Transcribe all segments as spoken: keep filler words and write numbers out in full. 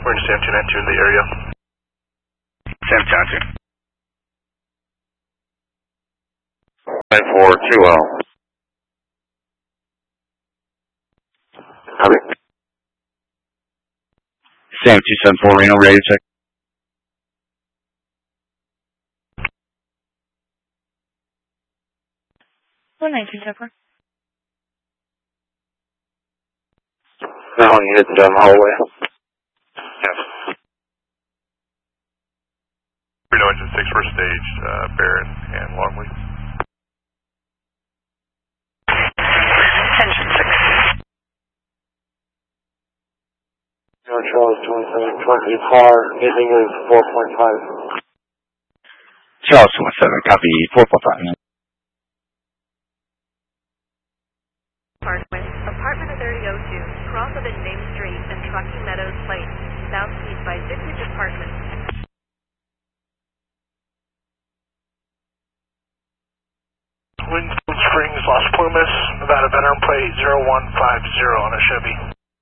We're in Sam two nine two in the area. Sam two nine two. nine four two L. Copy. Sam two seven four Reno, ready to check. one nine two seven four. Now you hit down the hallway. Yes. Reno engine six first stage, uh, Barron and Longley. Engine six. George Charles twenty-seven twenty car, getting is four point five. Charles twenty-seven, copy four point five. Parkway, apartment thirty oh two, cross of Main Street and Truckee Meadows Place, southeast by Vintage Apartments. Winfield Springs, Las Plumas, Nevada veteran plate zero one five zero on a Chevy.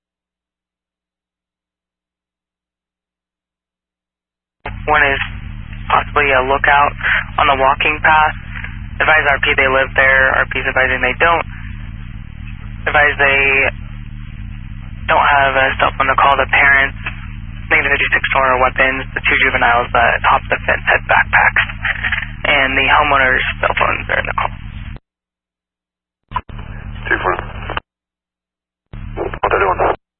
One is possibly a lookout on the walking path. Advise R P they live there, R P's advising they don't. Advise they don't have a cell phone to call the parents. Negative fifty-six or weapons, the two juveniles that hopped the fence had backpacks, and the homeowner's cell phones are in the call. Two four. What they doing?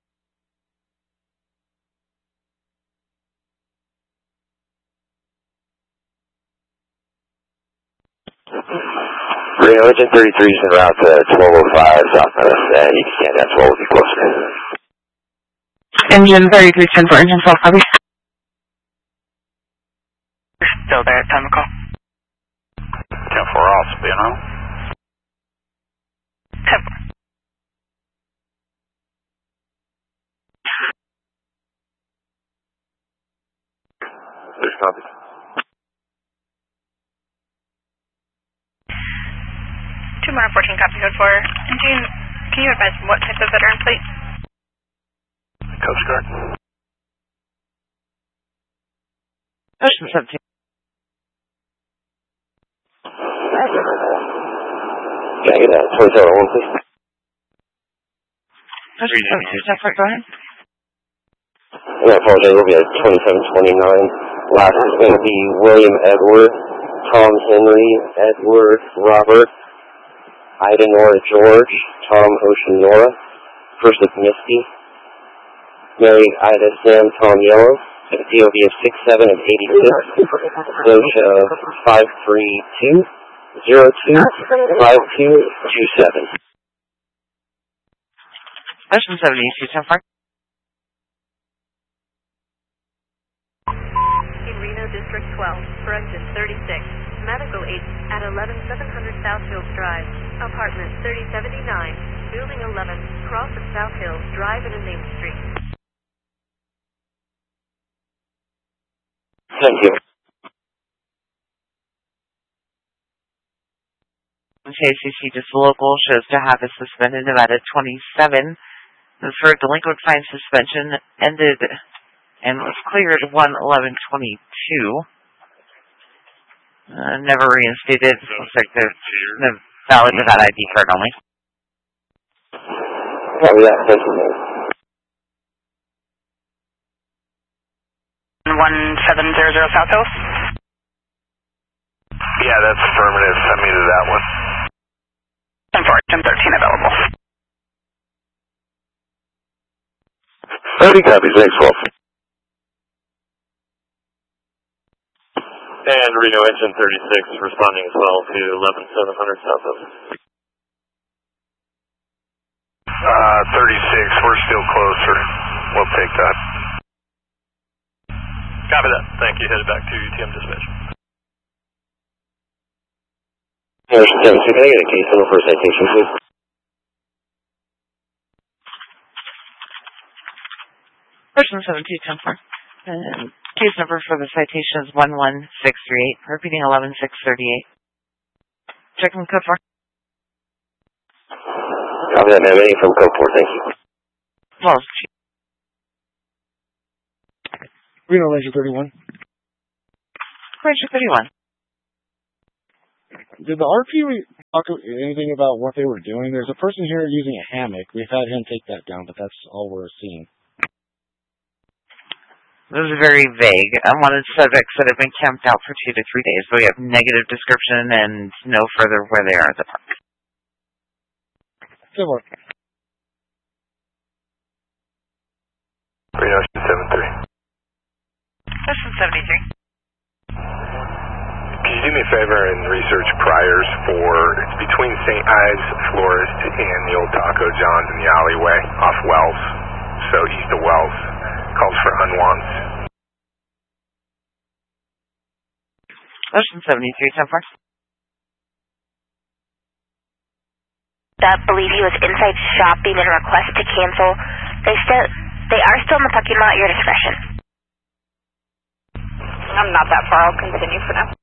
Reno engine thirty-three is en route to twelve oh five South Medicine. You can stand at twelve will be closer. Engine thirty-three ten for engine twelve, copy. You're still there at time of call. ten four off, spin on. ten four. There's copy. two more fourteen, copy code four. And Gene, can you advise what type of veteran plate? Coast Guard. Ocean seventeen. Can I get that? twenty-seven oh one, please. Ocean seventeen, Zephyr, go ahead. I apologize, we'll be at twenty-seven twenty-nine. Last is going to be William Edward, Tom Henry, Edward, Robert, Ida Nora George, Tom Ocean Nora, First of Misty, Mary Ida Sam Tom Yellow, D O B of six seven of eighty-six, Scotia of five three two zero two five two two seven. Ocean seventy-two, ten four. In Reno District twelve, for engine thirty-six, medical aid at eleven seven hundred South Hills Drive, apartment thirty seventy-nine, building eleven, cross of South Hills Drive and Main Street. Thank you. K C C just local shows to have a suspended Nevada twenty-seven. The for delinquent fine suspension ended and was cleared one eleven twenty-two. Uh, never reinstated. Looks like there's no valid Nevada I D card only. Copy that. Thank you. one seven zero zero South Hills? Yeah, that's affirmative. Send me to that one. ten four, ten thirteen available. thirty copies, thanks, Wolf. And Reno engine thirty-six responding as well to eleven seven hundred South Hills. Uh, thirty-six, we're still closer. We'll take that. Copy that. Thank you. Headed back to U T M dispatch. Ocean seventy-two, can I get a case number for a citation, please? Ocean seventy-two, ten four. And case number for the citation is one one six three eight, repeating eleven six thirty-eight. Checking code four. Copy that, ma'am. Any from code four, thank you. Well, Reno Ranger thirty-one. Ranger thirty-one. Did the R P re- talk anything about what they were doing? There's a person here using a hammock. We've had him take that down, but that's all we're seeing. It was very vague. Unwanted subjects that have been camped out for two to three days, but we have negative description and no further where they are at the park. Good work. Reno seventy-three. Ocean seventy-three. Can you do me a favor and research priors for, it's between Saint Ives Florist and the old Taco John's in the alleyway off Wells, so east of Wells. Calls for unwants. Ocean seventy-three, ten four. That believe he was inside shopping and request to cancel. They still, they are still in the parking lot at your discretion. I'm not that far. I'll continue for now.